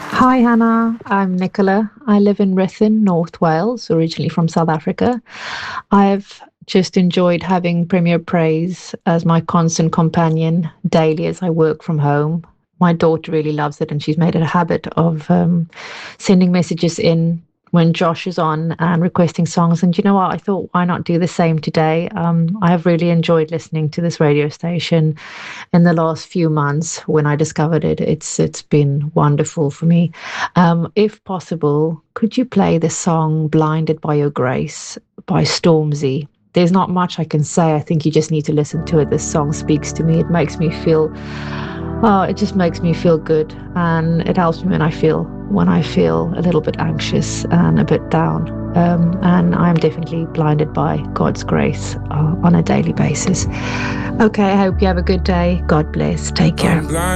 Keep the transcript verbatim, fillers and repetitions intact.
Hi, Hannah. I'm Nicola. I live in Ruthin, North Wales, originally from South Africa. I've just enjoyed having Premier Praise as my constant companion daily as I work from home. My daughter really loves it, and she's made it a habit of um, sending messages in when Josh is on and requesting songs. And you know what? I thought, why not do the same today? Um, I have really enjoyed listening to this radio station in the last few months when I discovered it. It's it's been wonderful for me. Um, if possible, could you play the song "Blinded by Your Grace" by Stormzy? There's not much I can say. I think you just need to listen to it. This song speaks to me. It makes me feel, oh, it just makes me feel good, and it helps me when I feel when I feel a little bit anxious and a bit down. Um, and I'm definitely blinded by God's grace uh, on a daily basis. Okay, I hope you have a good day. God bless. Take care.